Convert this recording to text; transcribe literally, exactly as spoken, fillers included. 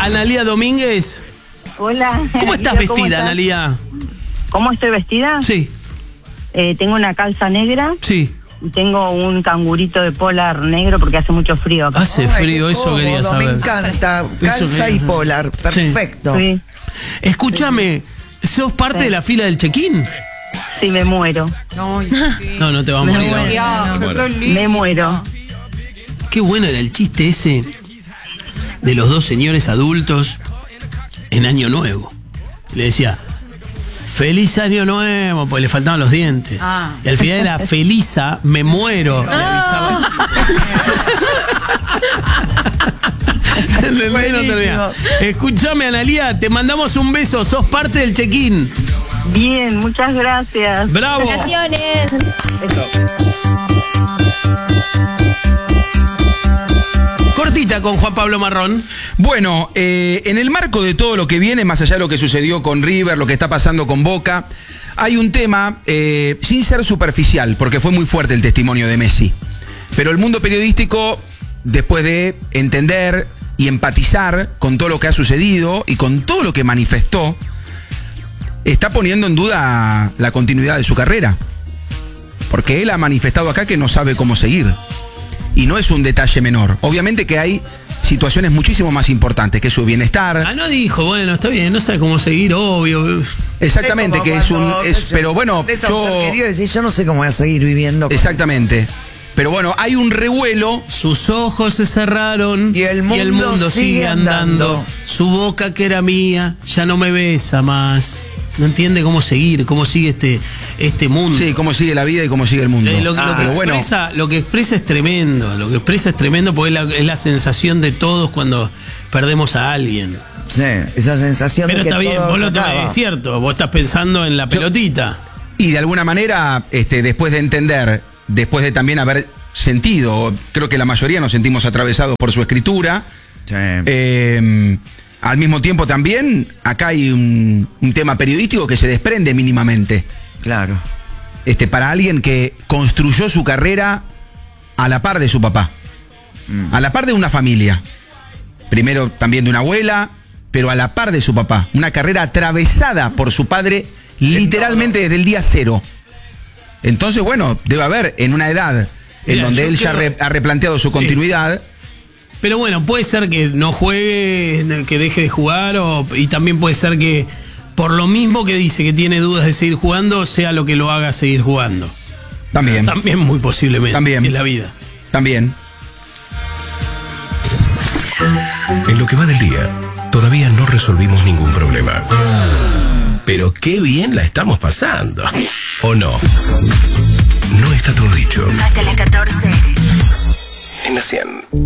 Analía Domínguez. Hola. ¿Cómo estás ¿Cómo vestida, estás? Analía? ¿Cómo estoy vestida? Sí, Eh, tengo una calza negra sí. y tengo un cangurito de polar negro porque hace mucho frío acá. Hace Ay, frío, qué eso cómodo, quería saber. Me encanta. Calza quería y saber. polar. Perfecto. Sí, Escúchame, ¿sos parte Sí. de la fila del check-in? sí, me muero. Ay, sí. No, no te va a Me morir. muero. Ya, qué- qué lindo. Me muero. Qué bueno era el chiste ese de los dos señores adultos en Año Nuevo. Le decía, feliz Año Nuevo, pues le faltaban los dientes. Ah. Y al final era Felisa, me muero. Le avisaba. ¿Entendés? No te olvidás. Escuchame, Analía, te mandamos un beso, sos parte del check-in. Bien, muchas gracias. ¡Bravo! Felicitaciones. Cortita con Juan Pablo Marrón. Bueno, eh, en el marco de todo lo que viene, más allá de lo que sucedió con River, lo que está pasando con Boca, hay un tema, eh, sin ser superficial, porque fue muy fuerte el testimonio de Messi, pero el mundo periodístico, después de entender y empatizar con todo lo que ha sucedido y con todo lo que manifestó, está poniendo en duda la continuidad de su carrera, porque él ha manifestado acá que no sabe cómo seguir. Y no es un detalle menor. Obviamente que hay situaciones muchísimo más importantes, que es su bienestar. Ah, no dijo, bueno, está bien, no sabe cómo seguir, obvio. Exactamente, como que es un... cuando, es- qué sé, pero bueno, ves a un yo... ser querido y decís, yo no sé cómo voy a seguir viviendo. con- Exactamente. Pero bueno, hay un revuelo. Sus ojos se cerraron Y el mundo sigue andando. Su boca que era mía ya no me besa más. No entiende cómo seguir, cómo sigue este, este mundo. Sí, cómo sigue la vida y cómo sigue el mundo. Eh, lo, lo Ah, que pero bueno, expresa, lo que expresa es tremendo. Lo que expresa es tremendo porque es la, es la sensación de todos cuando perdemos a alguien. Sí, esa sensación Pero de que está bien, todo vos se lo tomás, acaba. es cierto. Vos estás pensando en la pelotita. y de alguna manera, este, después de entender, después de también haber sentido, creo que la mayoría nos sentimos atravesados por su escritura, Sí. eh, al mismo tiempo también, acá hay un, un tema periodístico que se desprende mínimamente. Claro. Este, para alguien que construyó su carrera a la par de su papá, Mm. a la par de una familia, primero también de una abuela, pero a la par de su papá, una carrera atravesada por su padre literalmente desde el día cero. Entonces, bueno, debe haber en una edad en Mira, donde yo él ya creo- re- ha replanteado su continuidad. Pero bueno, puede ser que no juegue, que deje de jugar, o, y también puede ser que por lo mismo que dice que tiene dudas de seguir jugando, sea lo que lo haga seguir jugando. También, También muy posiblemente, También. si es la vida. también. En lo que va del día, todavía no resolvimos ningún problema. Pero qué bien la estamos pasando. ¿O no? No está todo dicho. Hasta las catorce. En la cien.